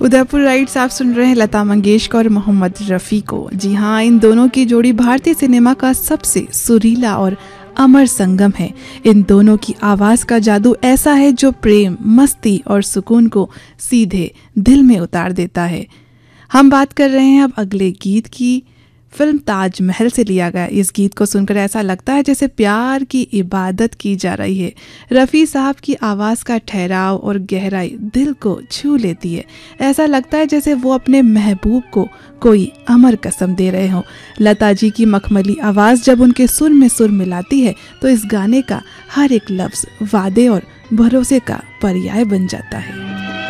Udaipur rights आप सुन रहे हैं लता मंगेशकर और मोहम्मद रफ़ी को। जी हाँ, इन दोनों की जोड़ी भारतीय सिनेमा का सबसे सुरीला और अमर संगम है। इन दोनों की आवाज़ का जादू ऐसा है जो प्रेम, मस्ती और सुकून को सीधे दिल में उतार देता है। हम बात कर रहे हैं अब अगले गीत की। फिल्म ताजमहल से लिया गया इस गीत को सुनकर ऐसा लगता है जैसे प्यार की इबादत की जा रही है। रफ़ी साहब की आवाज़ का ठहराव और गहराई दिल को छू लेती है। ऐसा लगता है जैसे वो अपने महबूब को कोई अमर कसम दे रहे हों। लता जी की मखमली आवाज़ जब उनके सुर में सुर मिलाती है तो इस गाने का हर एक लफ्ज़ वादे और भरोसे का पर्याय बन जाता है।